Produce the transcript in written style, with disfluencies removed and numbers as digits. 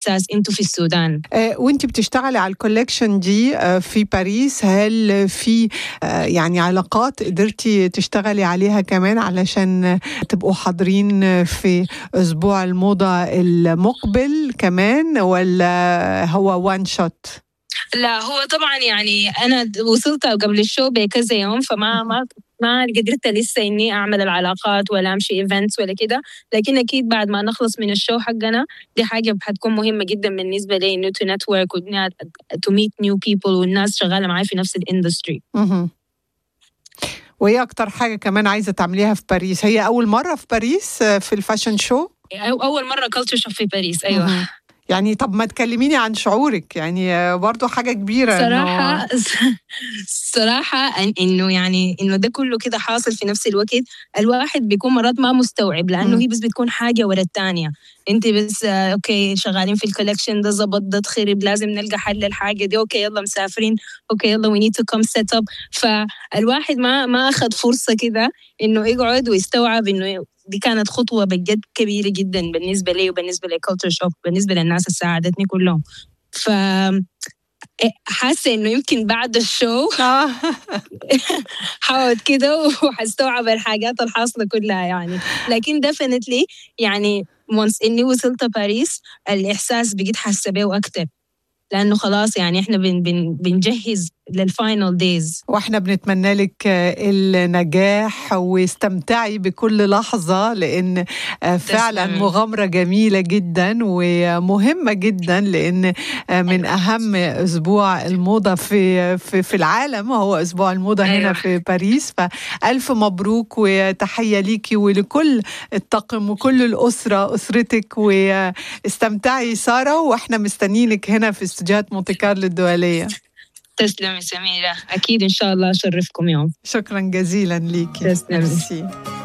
إحساس أنتوا في السودان. وأنت بتشتغلي على الكولكشن دي في باريس، هل في يعني علاقات قدرتي تشتغلي عليها كمان علشان تبقوا حاضرين في أسبوع الموضة المقبل كمان، ولا هو وان شوت؟ لا هو طبعا يعني أنا وصلت قبل الشو بكذا يوم، فما ما قدرت لسه إني أعمل العلاقات ولا أمشي إيفنتس ولا كده، لكن أكيد بعد ما نخلص من الشو حقنا دي حاجة حتكون مهمة جدا بالنسبة لي، إنه to network to meet new people والناس شغالة معي في نفس الاندستري. وهي أكتر حاجة كمان عايزة تعمليها في باريس، هي أول مرة في باريس في الفاشن شو؟ أول مرة كلتشر شو في باريس. أيوة. يعني طب ما تكلميني عن شعورك، يعني برضو حاجة كبيرة. صراحة إنه يعني إنه ده كله كده حاصل في نفس الوقت، الواحد بيكون مرات ما مستوعب، لأنه هي بس بتكون حاجة ورا التانية. أنت بس أوكي شغالين في الكولكشن ده زبط ده تخرب لازم نلقى حل للحاجة دي، أوكي يلا مسافرين، أوكي يلا we need to come set up. فالواحد ما أخذ فرصة كده إنه يقعد ويستوعب إنه دي كانت خطوة بجد كبيرة جدا بالنسبة لي وبالنسبة لكالتشر شوب، بالنسبة للناس اللي ساعدتني كلهم. حاسة إنه يمكن بعد الشو حاول كده وحستوعب الحاجات الحاصلة كلها يعني. لكن definitely يعني once إني وصلت باريس الإحساس بقيت حاسة بيه أكتر، لأنه خلاص يعني إحنا بنجهز للفاينل دايز، وإحنا بنتمنى لك النجاح واستمتعي بكل لحظة، لأن فعلا مغامرة جميلة جدا ومهمة جدا، لأن من أهم أسبوع الموضة في العالم هو أسبوع الموضة هنا في باريس. فألف مبروك وتحية ليكي ولكل الطاقم وكل الأسرة أسرتك، واستمتعي سارة، وإحنا مستنينك هنا في استوديوهات مونتي كارلو الدولية. تسلمي سميرة، أكيد إن شاء الله أشرفكم يوم. شكرا جزيلا ليكي. تسلمي.